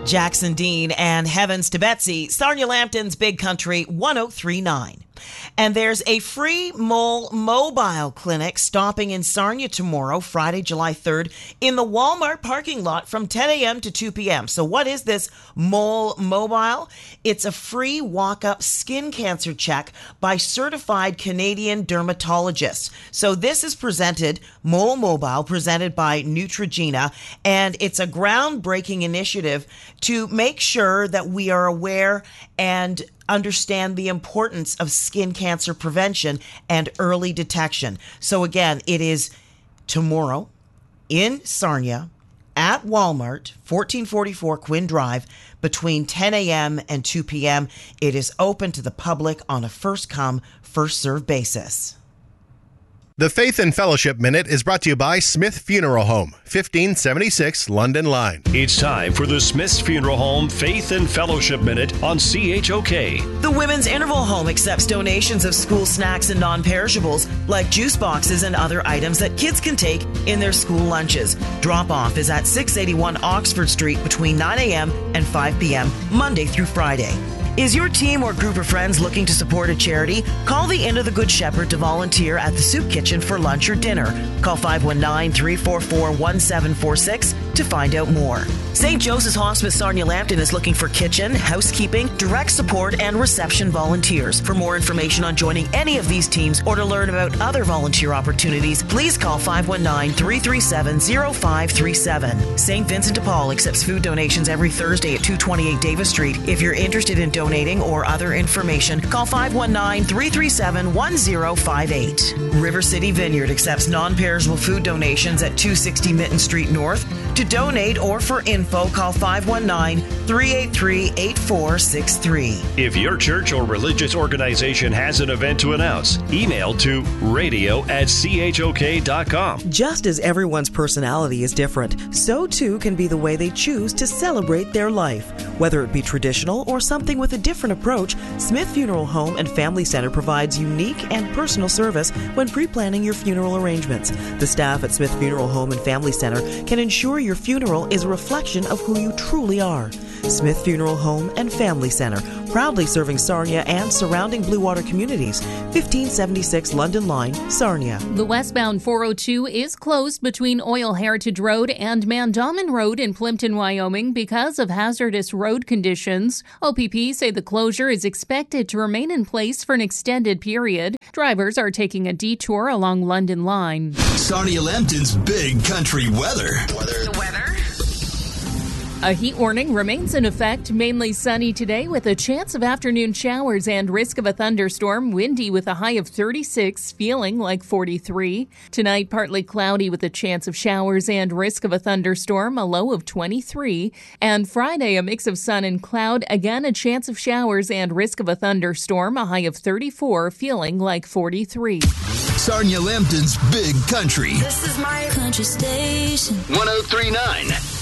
Jackson Dean and Heavens to Betsy, Sarnia Lambton's Big Country 1039. And there's a free mole mobile clinic stopping in Sarnia tomorrow, Friday, July 3rd, in the Walmart parking lot from 10 a.m. to 2 p.m. So what is this mole mobile? It's a free walk-up skin cancer check by certified Canadian dermatologists. So this is Mole Mobile, presented by Neutrogena, and it's a groundbreaking initiative to make sure that we are aware and understand the importance of skin cancer prevention and early detection. So again, it is tomorrow in Sarnia at Walmart, 1444 Quinn Drive, between 10 a.m. and 2 p.m. It is open to the public on a first-come, first-served basis. The Faith and Fellowship Minute is brought to you by Smith Funeral Home, 1576 London Line. It's time for the Smith's Funeral Home Faith and Fellowship Minute on CHOK. The Women's Interval Home accepts donations of school snacks and non-perishables like juice boxes and other items that kids can take in their school lunches. Drop-off is at 681 Oxford Street between 9 a.m. and 5 p.m. Monday through Friday. Is your team or group of friends looking to support a charity? Call the Inn of the Good Shepherd to volunteer at the soup kitchen for lunch or dinner. Call 519-344-1746 to find out more. St. Joseph's Hospice Sarnia Lambton is looking for kitchen, housekeeping, direct support, and reception volunteers. For more information on joining any of these teams or to learn about other volunteer opportunities, please call 519-337-0537. St. Vincent de Paul accepts food donations every Thursday at 228 Davis Street. If you're interested in donating or other information, call 519-337-1058. River City Vineyard accepts non-perishable food donations at 260 Mitten Street North. To donate or for info, call 519-383-8463. If your church or religious organization has an event to announce, email to radio@chok.com. Just as everyone's personality is different, so too can be the way they choose to celebrate their life. Whether it be traditional or something with a different approach, Smith Funeral Home and Family Center provides unique and personal service when pre-planning your funeral arrangements. The staff at Smith Funeral Home and Family Center can ensure your funeral is a reflection of who you truly are. Smith Funeral Home and Family Center, proudly serving Sarnia and surrounding Blue Water communities. 1576 London Line, Sarnia. The westbound 402 is closed between Oil Heritage Road and Mandamin Road in Plimpton, Wyoming because of hazardous road conditions. OPP say the closure is expected to remain in place for an extended period. Drivers are taking a detour along London Line. Sarnia Lambton's Big Country weather. The weather? A heat warning remains in effect, mainly sunny today with a chance of afternoon showers and risk of a thunderstorm, windy with a high of 36, feeling like 43. Tonight, partly cloudy with a chance of showers and risk of a thunderstorm, a low of 23. And Friday, a mix of sun and cloud, again a chance of showers and risk of a thunderstorm, a high of 34, feeling like 43. Sarnia Lambton's Big Country. This is my country station. 1039